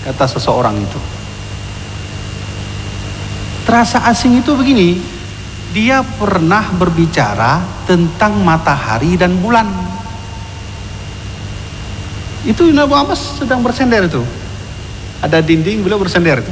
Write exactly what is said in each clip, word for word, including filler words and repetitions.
kata seseorang itu. Terasa asing itu begini, dia pernah berbicara tentang matahari dan bulan. Itu Ibnu Abbas sedang bersender itu. Ada dinding, beliau bersender itu.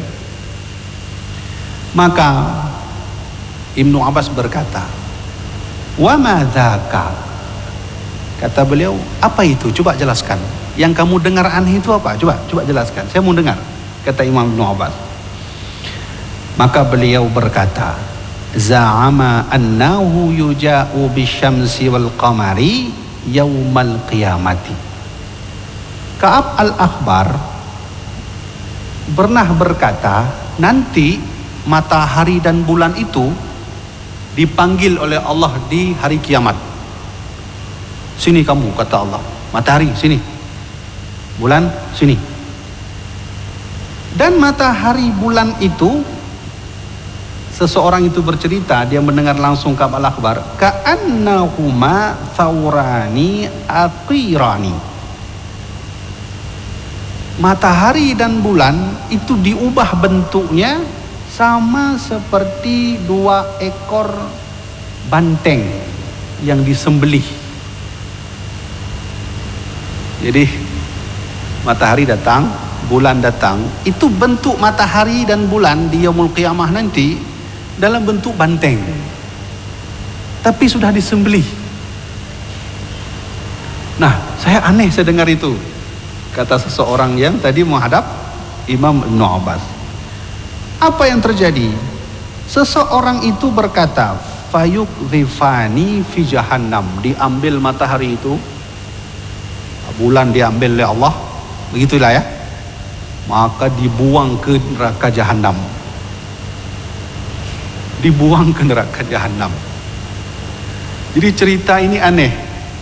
Maka Ibnu Abbas berkata, "Wa ma dzaka?" Kata beliau, "Apa itu? Coba jelaskan. Yang kamu dengar aneh itu apa? Coba, coba jelaskan. Saya mau dengar." Kata Imam Ibnu Abbas. Maka beliau berkata, "Za'ama annahu yuja'u bisyamsi wal qamari yaumal qiyamati." Ka'ab al-Akhbar pernah berkata, nanti matahari dan bulan itu dipanggil oleh Allah di hari kiamat. Sini kamu, kata Allah. Matahari, sini. Bulan, sini. Dan matahari bulan itu, seseorang itu bercerita, dia mendengar langsung Ka'ab al-Akhbar, ka'annahuma thawrani aqirani. Matahari dan bulan itu diubah bentuknya sama seperti dua ekor banteng yang disembelih. Jadi matahari datang, bulan datang, itu bentuk matahari dan bulan di yaumul qiyamah nanti dalam bentuk banteng, tapi sudah disembelih. Nah, saya aneh saya dengar itu, kata seseorang yang tadi menghadap Imam Ibnu Abbas. Apa yang terjadi? Seseorang itu berkata, fayukdhifani fi jahannam, diambil matahari itu, bulan diambil oleh Allah, begitulah ya, maka dibuang ke neraka jahanam. Dibuang ke neraka jahanam. Jadi cerita ini aneh.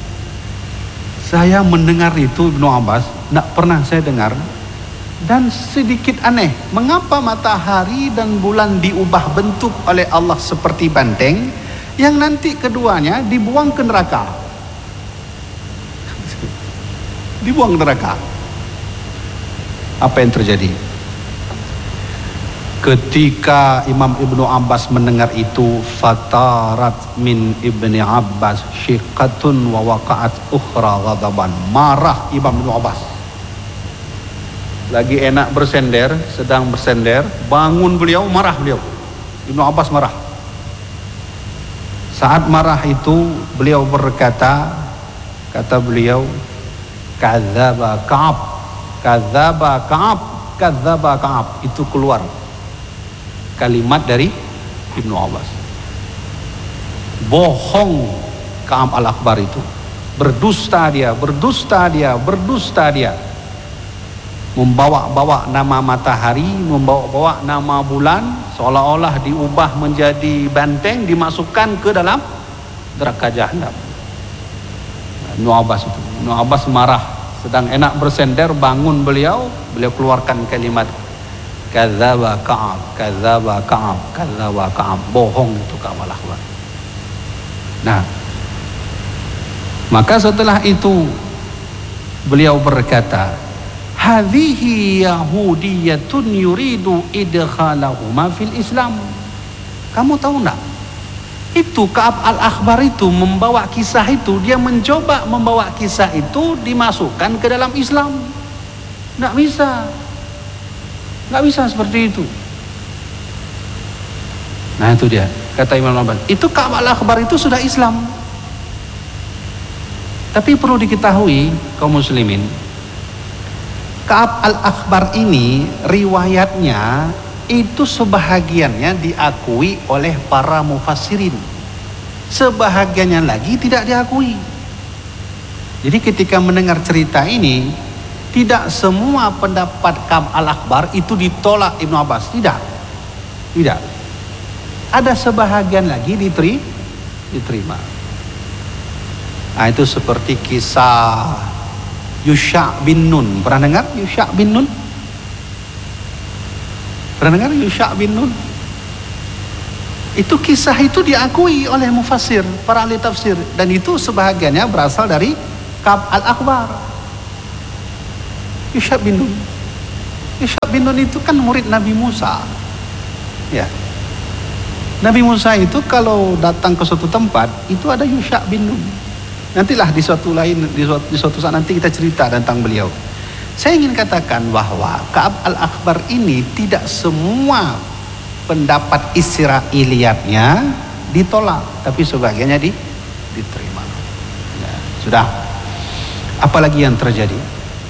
Saya mendengar itu Ibnu Abbas, tidak pernah saya dengar, dan sedikit aneh. Mengapa matahari dan bulan diubah bentuk oleh Allah seperti banteng, yang nanti keduanya dibuang ke neraka? Dibuang ke neraka. Apa yang terjadi? Ketika Imam Ibnu Abbas mendengar itu, fatarat min Ibni Abbas syiqatun wa waqa'at ukhra ghadaban. Marah Imam Ibnu Abbas. Lagi enak bersender, sedang bersender, bangun beliau, marah beliau. Ibnu Abbas marah. Saat marah itu beliau berkata, kata beliau, kadzaba Ka'ab, kadzaba Ka'ab, kadzaba Ka'ab. Itu keluar kalimat dari Ibnu Abbas. Bohong Ka'ab al-Akhbar itu. Berdusta dia, berdusta dia, berdusta dia. Membawa-bawa nama matahari, membawa-bawa nama bulan, seolah-olah diubah menjadi banteng, dimasukkan ke dalam neraka jahanam. Ibnu Abbas itu. Ibnu Abbas marah, sedang enak bersender, bangun beliau, beliau keluarkan kalimat kadzaba Ka'ab, kadzaba Ka'ab, kadzaba Ka'ab. Bohong itu Ka'ab al-Akhbar. Nah, maka setelah itu beliau berkata, hadhihi yahudiyatun yuridu idkhalahuma fil Islam. Kamu tahu enggak? Itu Ka'ab al-Akhbar itu membawa kisah itu, dia mencoba membawa kisah itu dimasukkan ke dalam Islam. Enggak bisa. Enggak bisa seperti itu. Nah, itu dia, kata Imam Abbas. Itu Ka'ab al-Akhbar itu sudah Islam. Tapi perlu diketahui kaum muslimin, Ka'ab al-Akhbar ini riwayatnya itu sebahagiannya diakui oleh para mufassirin, sebahagiannya lagi tidak diakui. Jadi ketika mendengar cerita ini, tidak semua pendapat Ka'ab al-Akhbar itu ditolak Ibnu Abbas, tidak, tidak. Ada sebahagian lagi diteri, diterima. Nah, itu seperti kisah Yusha' bin Nun. Pernah dengar Yusha' bin Nun? Pernah dengar Yusha' bin Nun? Itu kisah itu diakui oleh mufassir, para ahli tafsir, dan itu sebahagiannya berasal dari Ka'ab al-Akhbar. Yusha' bin Nun. Yusha bin Nun itu kan murid Nabi Musa. Ya. Nabi Musa itu kalau datang ke suatu tempat itu ada Yusha bin Nun. Nantilah di suatu lain di suatu, di suatu saat nanti kita cerita tentang beliau. Saya ingin katakan bahwa Ka'ab al-Akhbar ini tidak semua pendapat Israiliyatnya ditolak, tapi sebagiannya di, diterima. Ya, sudah. Apalagi yang terjadi?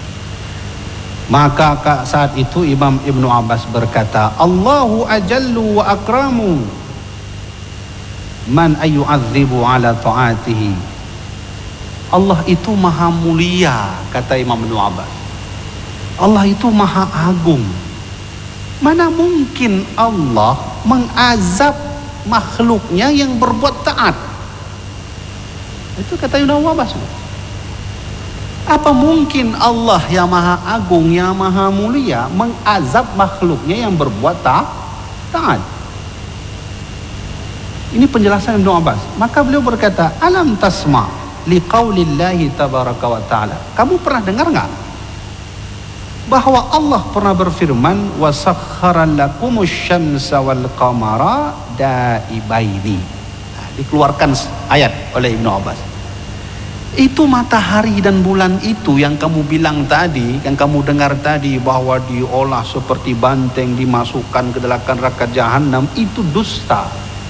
Maka saat itu Imam Ibnu Abbas berkata, Allahu ajallu wa akramu man ayyu'adzibu ala ta'atihi. Allah itu maha mulia, kata Imam Ibnu Abbas. Allah itu maha agung. Mana mungkin Allah mengazab makhluknya yang berbuat taat? Itu kata Ibnu Abbas. Apa mungkin Allah yang maha agung, yang maha mulia mengazab makhluknya yang berbuat taat? Ini penjelasan Ibnu Abbas. Maka beliau berkata, alam tasma liqaulillahi tabaraka wa ta'ala. Kamu pernah dengar enggak bahwa Allah pernah berfirman, wa sakhkhara lakumus syamsa wal qamara daibaini. Nah, dikeluarkan ayat oleh Ibnu Abbas. Itu matahari dan bulan itu yang kamu bilang tadi, yang kamu dengar tadi bahwa diolah seperti banteng, dimasukkan ke dalam neraka jahanam, itu dusta.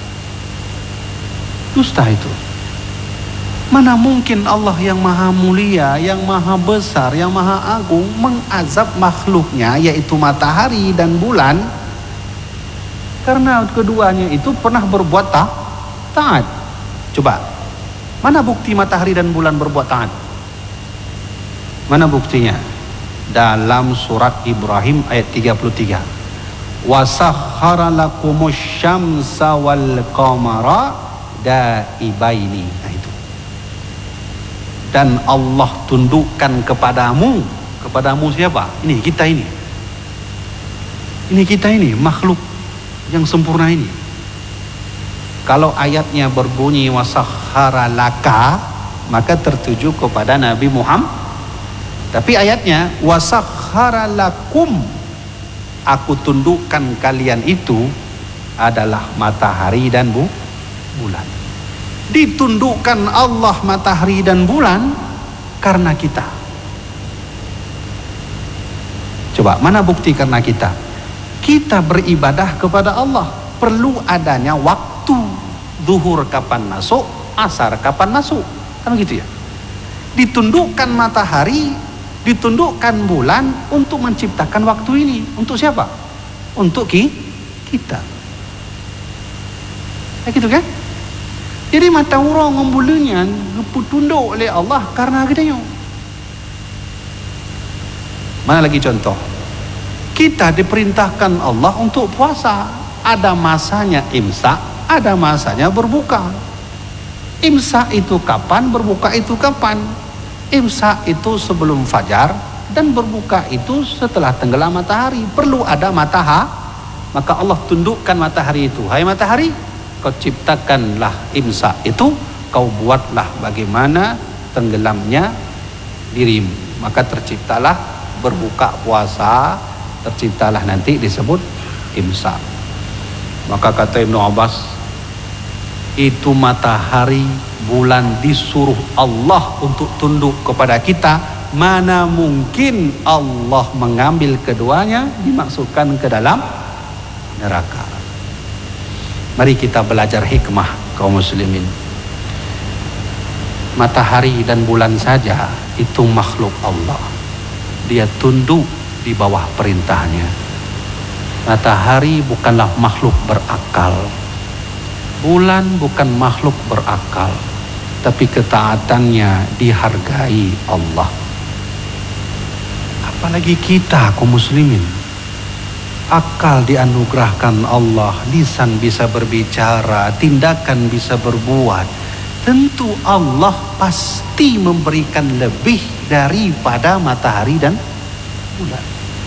Dusta itu. Mana mungkin Allah yang maha mulia, yang maha besar, yang maha agung mengazab makhluknya, yaitu matahari dan bulan, karena keduanya itu pernah berbuat taat. Coba, mana bukti matahari dan bulan berbuat taat? Mana buktinya? Dalam surat Ibrahim ayat tiga puluh tiga. Wa sakhkhara lakumus syamsa wal qamara daibaini. Nah itu. Dan Allah tundukkan kepadamu. Kepadamu siapa? Ini kita ini. Ini kita ini, makhluk yang sempurna ini. Kalau ayatnya berbunyi wasakhara laka, maka tertuju kepada Nabi Muhammad. Tapi ayatnya wasakhara lakum, aku tundukkan kalian itu adalah matahari dan bu, bulan. Ditundukkan Allah matahari dan bulan karena kita. Coba, mana bukti karena kita? Kita beribadah kepada Allah, perlu adanya waktu. Zuhur kapan masuk, asar kapan masuk, kan gitu ya. Ditundukkan matahari, ditundukkan bulan untuk menciptakan waktu ini. Untuk siapa? Untuk ki kita. Ya gitu kan? Jadi mata orang ngembulunya tunduk oleh Allah karena gedenya. Mana lagi contoh? Kita diperintahkan Allah untuk puasa. Ada masanya imsak, ada masanya berbuka. Imsak itu kapan, berbuka itu kapan? Imsak itu sebelum fajar dan berbuka itu setelah tenggelam matahari. Perlu ada matahari, maka Allah tundukkan matahari itu. Hai matahari, kau ciptakanlah imsak itu, kau buatlah bagaimana tenggelamnya dirimu, maka terciptalah berbuka puasa, terciptalah nanti disebut imsak. Maka kata Ibnu Abbas, itu matahari bulan disuruh Allah untuk tunduk kepada kita, mana mungkin Allah mengambil keduanya dimasukkan ke dalam neraka. Mari kita belajar hikmah kaum muslimin. Matahari dan bulan saja itu makhluk Allah. Dia tunduk di bawah perintahnya. Matahari bukanlah makhluk berakal. Bulan bukan makhluk berakal, tapi ketaatannya dihargai Allah. Apalagi kita kaum muslimin. Akal dianugerahkan Allah, lisan bisa berbicara, tindakan bisa berbuat. Tentu Allah pasti memberikan lebih daripada matahari dan bulan.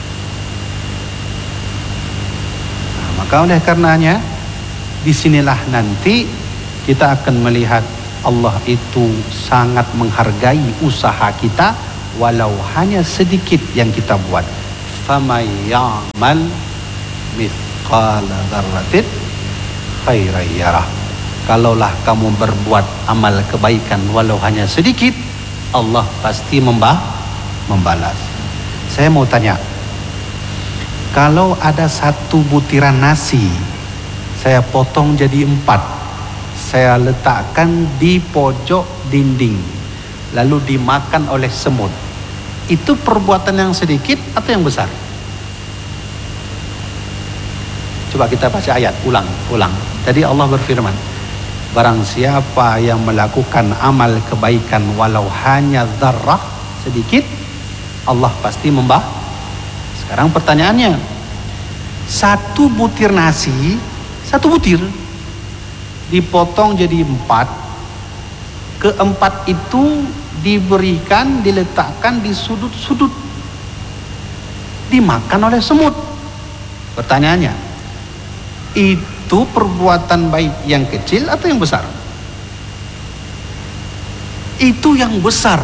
Nah, maka oleh karenanya disinilah nanti kita akan melihat Allah itu sangat menghargai usaha kita, walau hanya sedikit yang kita buat. faman ya'mal mithqala dzarratin khairan yarah. Kalaulah kamu berbuat amal kebaikan walau hanya sedikit, Allah pasti membah, membalas. Saya mau tanya, kalau ada satu butiran nasi, saya potong jadi empat, saya letakkan di pojok dinding, lalu dimakan oleh semut, itu perbuatan yang sedikit atau yang besar? Coba kita baca ayat, ulang, ulang. Tadi Allah berfirman, barang siapa yang melakukan amal kebaikan walau hanya dzarrah, sedikit, Allah pasti membah. Sekarang pertanyaannya, satu butir nasi, satu butir dipotong jadi empat, keempat itu diberikan, diletakkan di sudut-sudut, dimakan oleh semut. Pertanyaannya, itu perbuatan baik yang kecil atau yang besar? Itu yang besar.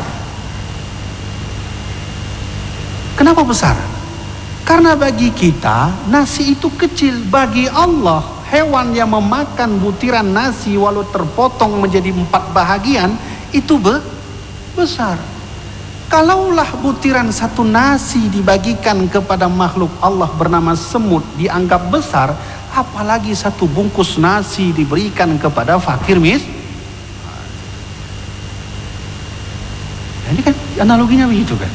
Kenapa besar? Karena bagi kita nasi itu kecil, bagi Allah hewan yang memakan butiran nasi walau terpotong menjadi empat bahagian itu be besar. Kalaulah butiran satu nasi dibagikan kepada makhluk Allah bernama semut dianggap besar, apalagi satu bungkus nasi diberikan kepada fakir mis. Nah, ini kan analoginya begitu kan.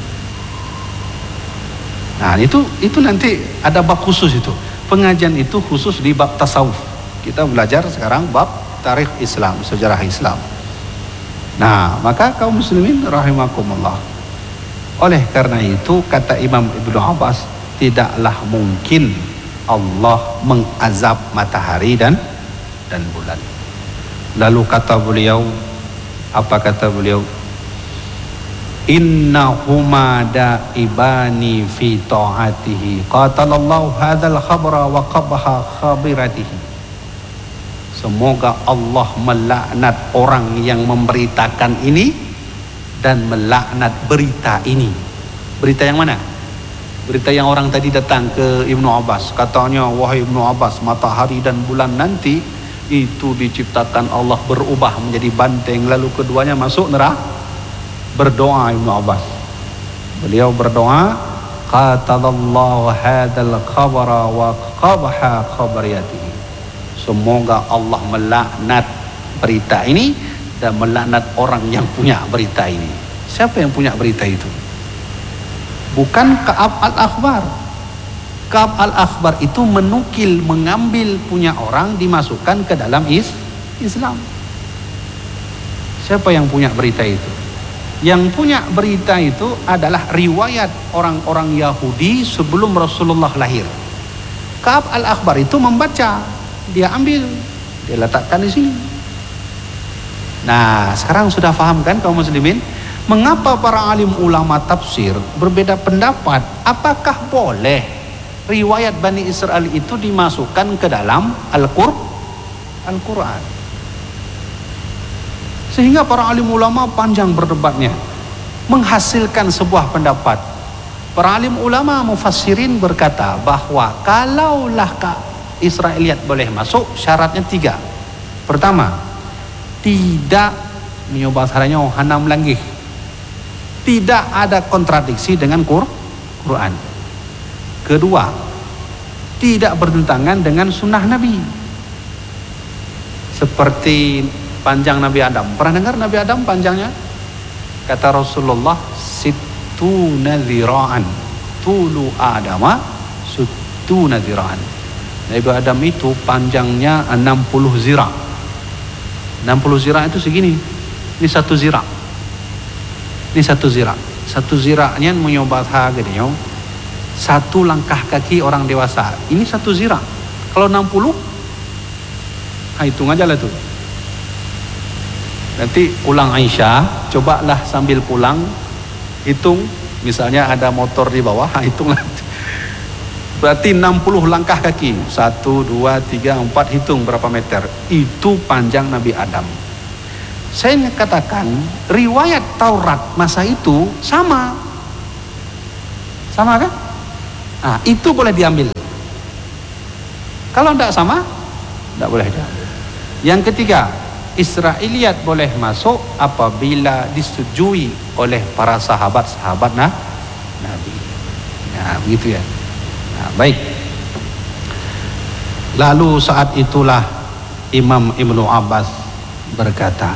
Nah itu itu nanti ada bab khusus itu. Pengajian itu khusus di bab tasawuf. Kita belajar sekarang bab tarikh Islam, sejarah Islam. Nah, maka kaum muslimin rahimakumullah. Oleh karena itu kata Imam Ibnu Abbas, tidaklah mungkin Allah mengazab matahari dan dan bulan. Lalu kata beliau, apa kata beliau? Innahuma daibani fi ta'atihi qatalallahu hadzal khabra wa qabaha khabiratihi. Semoga Allah melaknat orang yang memberitakan ini dan melaknat berita ini. Berita yang mana? Berita yang orang tadi datang ke Ibnu Abbas, katanya, wahai Ibnu Abbas, matahari dan bulan nanti itu diciptakan Allah berubah menjadi banteng, lalu keduanya masuk neraka. Berdoa Ibnu Abbas, beliau berdoa, qatalallahu hadzal khabara wa qabaha khabariyatihi. Semoga Allah melaknat berita ini dan melaknat orang yang punya berita ini. Siapa yang punya berita itu? Bukan Ka'ab al-Akhbar. Ka'ab al-Akhbar itu menukil, mengambil punya orang, dimasukkan ke dalam is Islam. Siapa yang punya berita itu? Yang punya berita itu adalah riwayat orang-orang Yahudi sebelum Rasulullah lahir. Ka'ab al-Akhbar itu membaca, dia ambil, dia letakkan di sini. Nah, sekarang sudah paham kan kaum muslimin? Mengapa para alim ulama tafsir berbeda pendapat? Apakah boleh riwayat Bani Israel itu dimasukkan ke dalam Al-Qur'an? Al-Quran. Sehingga para alim ulama panjang berdebatnya, menghasilkan sebuah pendapat. Para alim ulama mufassirin berkata bahwa kalaulah Israeliat boleh masuk, syaratnya tiga. Pertama, tidak menyobat haranya hanam langgih, tidak ada kontradiksi dengan Quran. Kedua, tidak bertentangan dengan sunnah Nabi, seperti panjang Nabi Adam. Pernah dengar Nabi Adam panjangnya? Kata Rasulullah, sittuna dzira'an, tulu Adama sittuna dzira'an. Nabi Adam itu panjangnya enam puluh zira'. enam puluh zira' itu segini. Ini satu zira'. Ini satu zira'. Satu zira'nya menyobat gini yo. Satu langkah kaki orang dewasa. Ini satu zira'. Kalau enam puluh, nah, hitung aja lah tuh. Nanti pulang Aisyah, cobalah sambil pulang hitung, misalnya ada motor di bawah, hitunglah. Berarti enam puluh langkah kaki. satu, dua, tiga, empat, hitung berapa meter. Itu panjang Nabi Adam. Saya katakan riwayat Taurat masa itu sama. Sama kan? Nah, itu boleh diambil. Kalau tidak sama, tidak boleh diambil. Yang ketiga, Israiliyat boleh masuk apabila disetujui oleh para sahabat-sahabat nah, Nabi. Nah, begitu ya. Nah, baik. Lalu saat itulah Imam Ibnu Abbas berkata,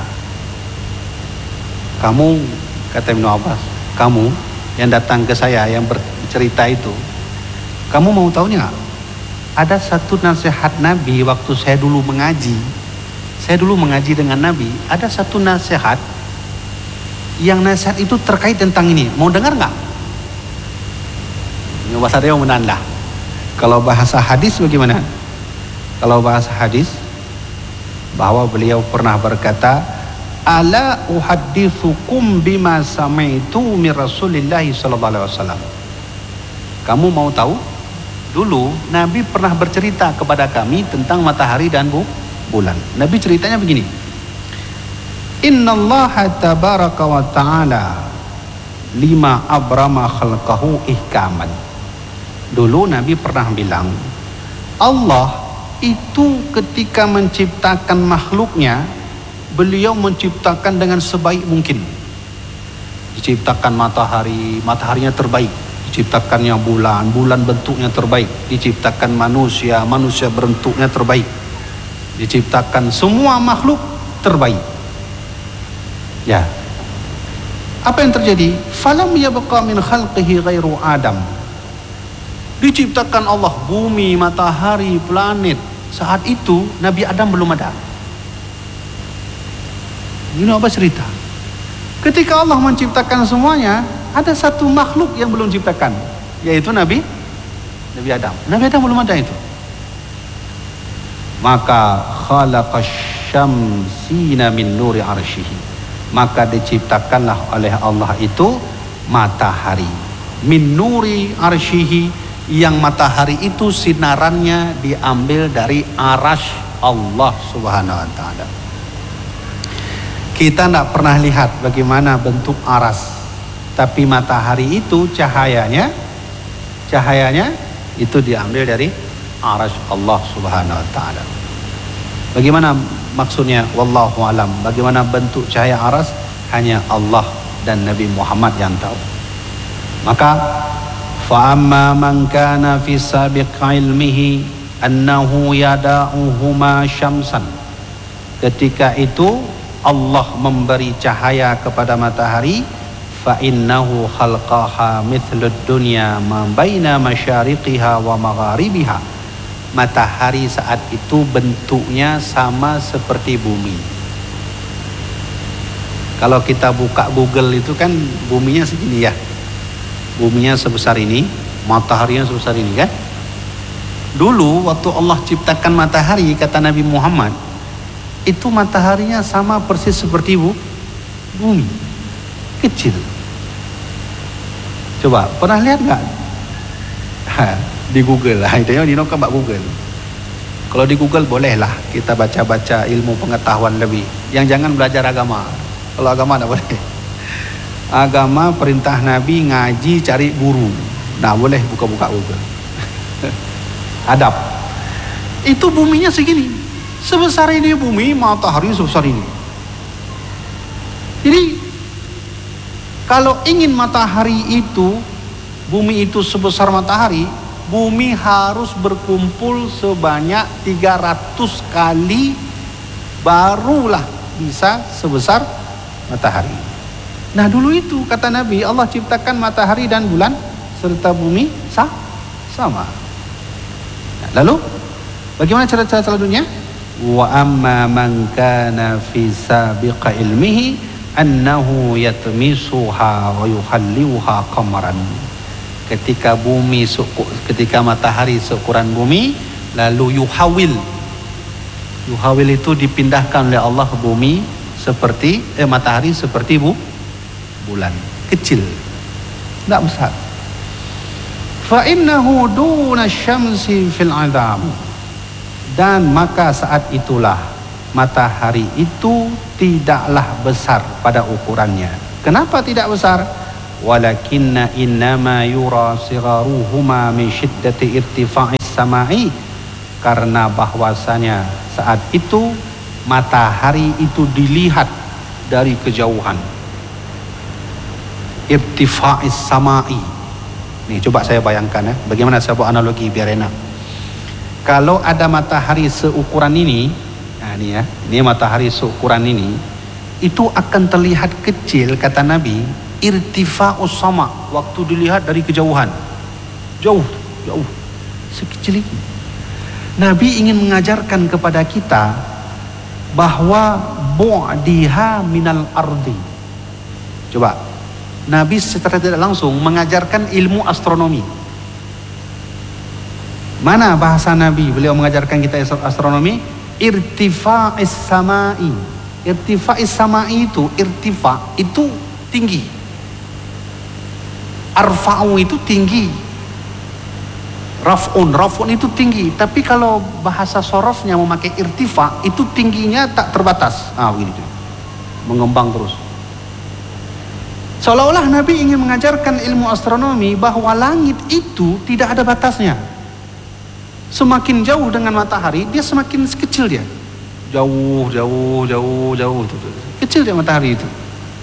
kamu, kata Ibnu Abbas, kamu yang datang ke saya yang bercerita itu, kamu mau tahunya? Ada satu nasihat Nabi waktu saya dulu mengaji. Saya dulu mengaji dengan Nabi. Ada satu nasihat yang nasihat itu terkait tentang ini. Mau dengar nggak? Ini bahasa dia menanda. Kalau bahasa hadis bagaimana? Kalau bahasa hadis, bahwa beliau pernah berkata, ala uhaddithukum bima sami'tu min Rasulillah sallallahu alaihi wasallam. Kamu mau tahu? Dulu Nabi pernah bercerita kepada kami tentang matahari dan bulan. Nabi ceritanya begini. Innallaha tabaraka wa ta'ala lima abrama khalqahu ihkaman. Dulu Nabi pernah bilang, Allah itu ketika menciptakan makhluknya, beliau menciptakan dengan sebaik mungkin. Diciptakan matahari, mataharinya terbaik. Diciptakannya bulan, bulan bentuknya terbaik. Diciptakan manusia, manusia bentuknya terbaik. Diciptakan semua makhluk terbaik. Ya. Apa yang terjadi? Falam yabqa min khalqihi ghairu Adam. Diciptakan Allah bumi, matahari, planet. Saat itu Nabi Adam belum ada. Ini apa cerita? Ketika Allah menciptakan semuanya, ada satu makhluk yang belum diciptakan, yaitu Nabi Nabi Adam. Nabi Adam belum ada itu. Maka khalaqash syamsina min nuri arsyihi. Maka diciptakanlah oleh Allah itu matahari min nuri arsyihi, yang matahari itu sinarannya diambil dari arasy Allah Subhanahu wa taala. Kita tidak pernah lihat bagaimana bentuk aras, tapi matahari itu cahayanya cahayanya itu diambil dari arasy Allah Subhanahu wa taala. Bagaimana maksudnya? Wallahu alam. Bagaimana bentuk cahaya aras hanya Allah dan Nabi Muhammad yang tahu. Maka fa amma man kana fi sabiq ilmihi annahu yada'uhuma syamsan. Ketika itu Allah memberi cahaya kepada matahari, fa innahu khalqaha mithlud dunya ma baina masyariqiha wa magharibiha. Matahari saat itu bentuknya sama seperti bumi. Kalau kita buka Google itu kan buminya segini ya. Buminya sebesar ini, mataharinya sebesar ini kan. Dulu waktu Allah ciptakan matahari, kata Nabi Muhammad, itu mataharinya sama persis seperti bu, bumi, kecil. Coba pernah lihat nggak? Di Google lah, itu di noka mbak Google. Kalau di Google bolehlah kita baca-baca ilmu pengetahuan lebih. Yang jangan belajar agama. Kalau agama tidak boleh. Agama perintah Nabi ngaji cari guru. Nah boleh buka-buka Google. Adab. Itu buminya segini. Sebesar ini bumi, matahari sebesar ini. Jadi kalau ingin matahari itu, bumi itu sebesar matahari, bumi harus berkumpul sebanyak tiga ratus kali barulah bisa sebesar matahari. Nah dulu itu kata Nabi, Allah ciptakan matahari dan bulan serta bumi sah, sama. Nah, lalu bagaimana cara-cara selanjutnya? Wa amma man kana fi sabiqa ilmihi annahu yatmisuha wa yuhalliuha qamaran. Ketika bumi ketika matahari seukuran bumi, lalu yuhawil. Yuhawil itu dipindahkan oleh Allah bumi seperti eh, matahari seperti bu, bulan kecil, tidak besar. Fa innahu duna syamsi fil adam. Dan maka saat itulah matahari itu tidaklah besar pada ukurannya. Kenapa tidak besar? walakinna innama yura sigharuhuma min syiddati irtifa'is sama'i, karena bahwasanya saat itu matahari itu dilihat dari kejauhan. Irtifa'is sama'i. Nih coba saya bayangkan ya, bagaimana saya buat analogi biar enak. Kalau ada matahari seukuran ini, nah ini ya, ini matahari seukuran ini, itu akan terlihat kecil kata Nabi, irtifa'us sama, waktu dilihat dari kejauhan. Jauh, jauh, sekecil ini. Nabi ingin mengajarkan kepada kita bahwa bu'diha minal ardi. Coba, Nabi secara tidak langsung mengajarkan ilmu astronomi. Mana bahasa Nabi beliau mengajarkan kita astronomi? Irtifa'is sama'i. Irtifa'is sama'i itu, irtifa' itu tinggi. Arfa'u itu tinggi. Raf'un, raf'un itu tinggi. Tapi kalau bahasa sorofnya memakai irtifa' itu tingginya tak terbatas. Ah begitu. Mengembang terus. Seolah-olah Nabi ingin mengajarkan ilmu astronomi bahwa langit itu tidak ada batasnya. Semakin jauh dengan matahari, dia semakin kecil dia. Jauh, jauh, jauh, jauh. Kecil dia matahari itu.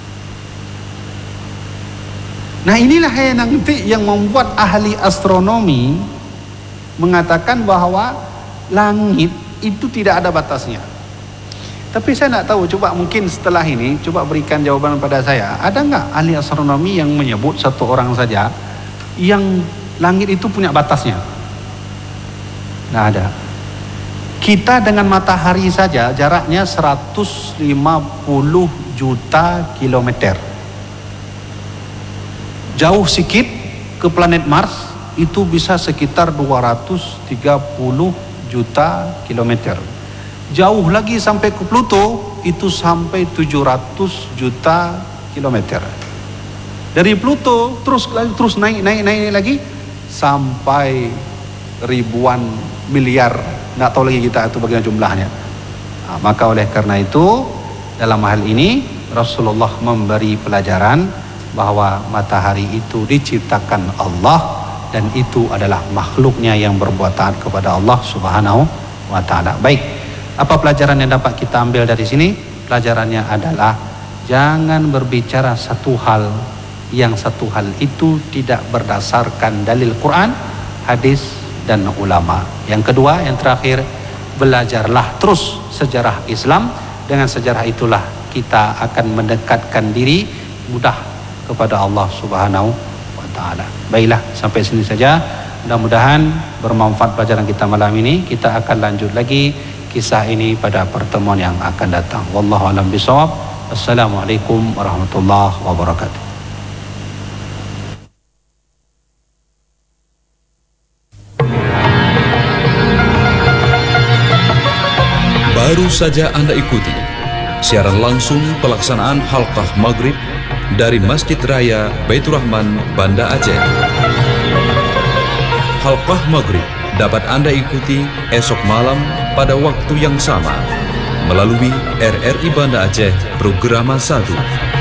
Nah inilah yang nanti yang membuat ahli astronomi mengatakan bahwa langit itu tidak ada batasnya. Tapi saya tidak tahu, coba mungkin setelah ini coba berikan jawaban pada saya. Ada nggak ahli astronomi yang menyebut satu orang saja yang langit itu punya batasnya? Nggak ada. Kita dengan matahari saja jaraknya seratus lima puluh juta kilometer. Jauh sikit ke planet Mars itu bisa sekitar dua ratus tiga puluh juta kilometer. Jauh lagi sampai ke Pluto itu sampai tujuh ratus juta kilometer. Dari Pluto terus terus naik naik naik lagi sampai ribuan miliar, nggak tahu lagi kita itu bagaimana jumlahnya. Nah, maka oleh karena itu dalam hal ini Rasulullah memberi pelajaran bahwa matahari itu diciptakan Allah dan itu adalah makhluknya yang berbuat taat kepada Allah Subhanahu wa taala. Baik, apa pelajaran yang dapat kita ambil dari sini? Pelajarannya adalah jangan berbicara satu hal yang satu hal itu tidak berdasarkan dalil Quran, hadis dan ulama. Yang kedua, yang terakhir, belajarlah terus sejarah Islam. Dengan sejarah itulah kita akan mendekatkan diri mudah kepada Allah Subhanahu wa taala. Baiklah, sampai sini saja. Mudah-mudahan bermanfaat pelajaran kita malam ini. Kita akan lanjut lagi kisah ini pada pertemuan yang akan datang. Wallahu a'lam bishawab. Assalamualaikum warahmatullahi wabarakatuh. Baru saja Anda ikuti siaran langsung pelaksanaan halqah maghrib dari Masjid Raya Baitur Rahman, Banda Aceh. Halqah maghrib dapat Anda ikuti esok malam pada waktu yang sama melalui R R I Banda Aceh Programa satu.